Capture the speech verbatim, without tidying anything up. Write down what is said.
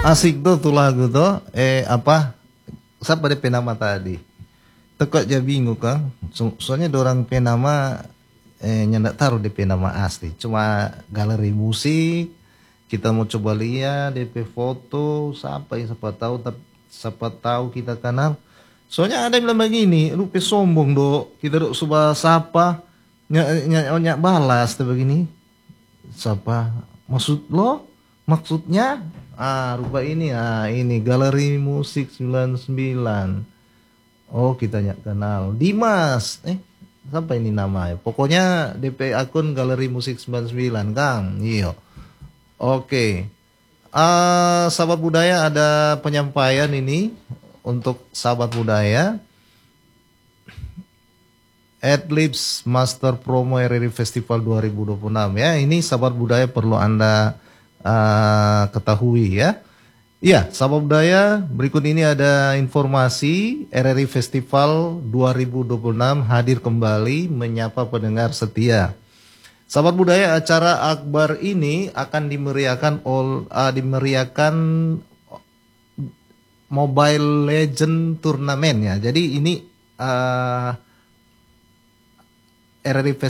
Asik tuh tuh lagu tuh. Eh apa? Siapa D P nama tadi? Tekok aja bingung Kang. So- soalnya dorang P nama eh nyandak taruh D P nama asli. Cuma galeri musik. Kita mau coba lihat D P foto. Siapa yang siapa tahu tapi siapa tahu kita kenal. Soalnya ada yang bilang begini, lu pe sombong do. Kita dok subah sapa nyak nyak nyak balas tuh begini. Siapa? Maksud lo? Maksudnya? Ah, rupa ini. Ah, ini Galeri Musik sembilan puluh sembilan. Oh, kita nyak kenal. Dimas. Eh, siapa ini namanya? Pokoknya D P akun Galeri Musik sembilan puluh sembilan, Kang. Iya. Oke. Ah, sahabat budaya ada penyampaian ini untuk sahabat budaya. Adlibs Master Promo R R I Festival dua ribu dua puluh enam ya. Ini sahabat budaya perlu Anda uh, ketahui ya. Iya, sahabat budaya, berikut ini ada informasi R R I Festival dua ribu dua puluh enam hadir kembali menyapa pendengar setia. Sahabat budaya, acara akbar ini akan dimeriahkan ol, uh, dimeriahkan Mobile Legend Turnamen ya. Jadi ini uh, R R I